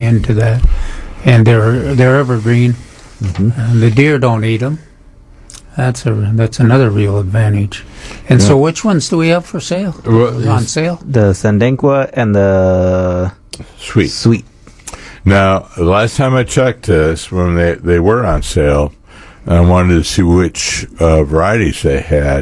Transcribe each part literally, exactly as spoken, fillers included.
into that, and they're they're evergreen. Mm-hmm. And the deer don't eat them. That's a that's another real advantage. And yeah. So, which ones do we have for sale? Well, on sale? The Sandanqua and the Sweet. Sweet. Now, the last time I checked this, when they, they were on sale, I wanted to see which uh, varieties they had,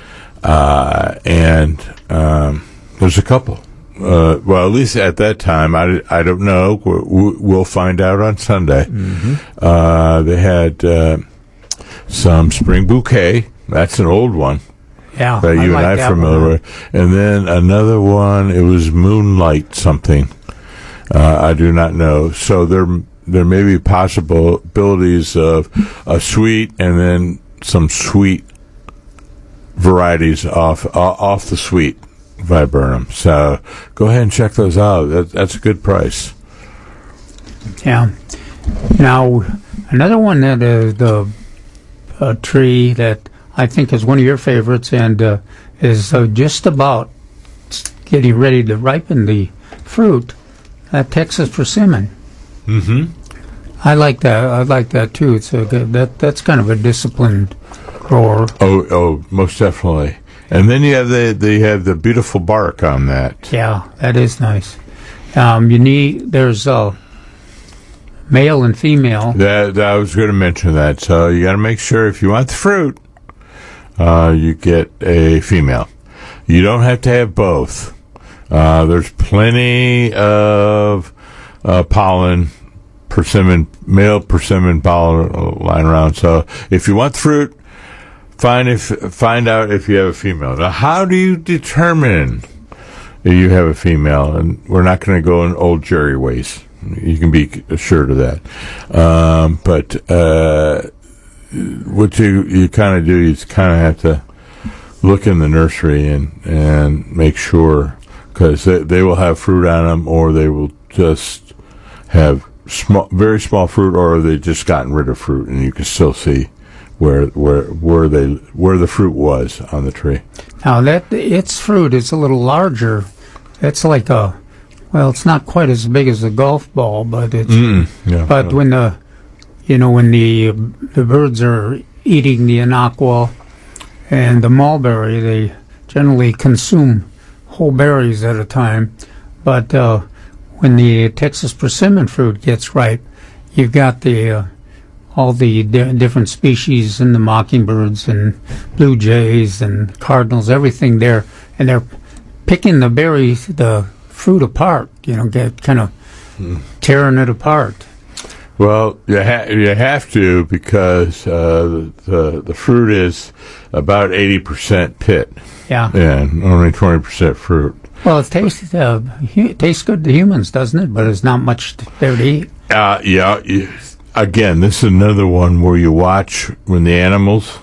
uh, and um, there's a couple. Uh, well, at least at that time, I, I don't know. We'll find out on Sunday. Mm-hmm. Uh, they had uh, some Spring Bouquet. That's an old one. Yeah, that you I like and I are familiar one. with. And then another one, it was Moonlight something. Uh, I do not know. So there there may be possibilities of a sweet and then some sweet varieties off uh, off the sweet viburnum. So go ahead and check those out. That, that's a good price. Yeah. Now, another one that is the uh, tree that I think is one of your favorites and uh, is uh, just about getting ready to ripen the fruit, that Texas persimmon. Mm-hmm. I like that. I like that too. It's a good, that that's kind of a disciplined grower. Oh, oh, most definitely. And then you have the, the you have the beautiful bark on that. Yeah, that is nice. Um, you need there's uh, male and female. That, that I was going to mention that. So you got to make sure if you want the fruit, uh, you get a female. You don't have to have both. Uh, there's plenty of uh, pollen, persimmon, male persimmon pollen lying around. So if you want the fruit, find if find out if you have a female. Now, how do you determine if you have a female? And we're not going to go in old Jerry ways. You can be assured of that. Um, but uh, what you you kind of do is kind of have to look in the nursery and and make sure. Because they, they will have fruit on them, or they will just have small, very small fruit, or they just gotten rid of fruit, and you can still see where where where they where the fruit was on the tree. Now that its fruit is a little larger. It's like a well, it's not quite as big as a golf ball, but it's Mm-mm, yeah, but yeah. when the you know when the the birds are eating the Anaqua and the mulberry, they generally consume whole berries at a time, but uh, when the Texas persimmon fruit gets ripe, you've got the uh, all the di- different species and the mockingbirds and blue jays and cardinals, everything there, and they're picking the berries, the fruit apart. You know, get kind of mm. tearing it apart. Well, you ha- you have to because uh, the the fruit is about eighty percent pit. Yeah. And only twenty percent fruit. Well, it tastes uh, hu- it tastes good to humans, doesn't it? But there's not much there to eat. Uh, yeah. You, again, this is another one where you watch when the animals,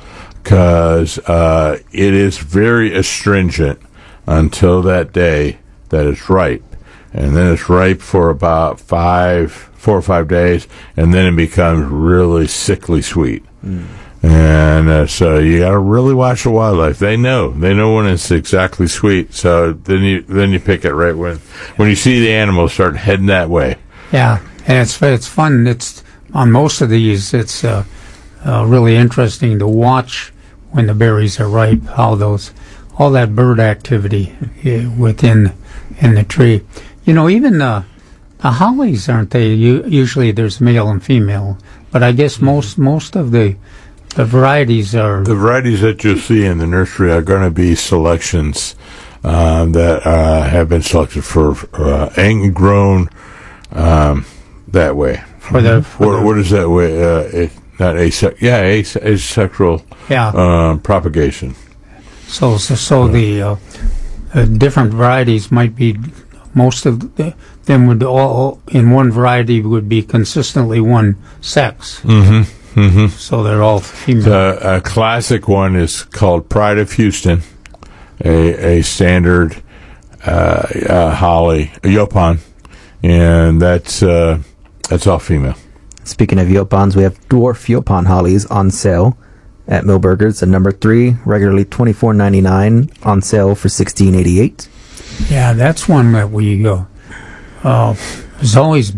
because uh, it is very astringent until that day that it's ripe, and then it's ripe for about five, four or five days, and then it becomes really sickly sweet. Mm. And uh, so you got to really watch the wildlife. They know, they know when it's exactly sweet. So then you then you pick it right when when you see the animals start heading that way. Yeah, and it's it's fun. It's on most of these. It's uh, uh, really interesting to watch when the berries are ripe. How those all that bird activity uh, within in the tree. You know, even the the hollies, aren't they? U- usually there's male and female, but I guess most most of the The varieties are... The varieties that you'll see in the nursery are going to be selections uh, that uh, have been selected for uh, and grown um, that way. For the... For what, the what is that way? Uh, it, not asex... Yeah, ase- asexual yeah. uh, propagation. So, so, so yeah. the uh, uh, different varieties might be... Most of the, them would all, in one variety, would be consistently one sex. Mm-hmm. Mm-hmm. So they're all female. The a classic one is called Pride of Houston, a a standard uh, uh, holly, a Yaupon, and that's uh, that's all female. Speaking of Yaupons, we have dwarf Yaupon hollies on sale at Milberger's. And number three, regularly twenty-four ninety-nine, on sale for sixteen eighty-eight. Yeah, that's one that we uh, uh, has always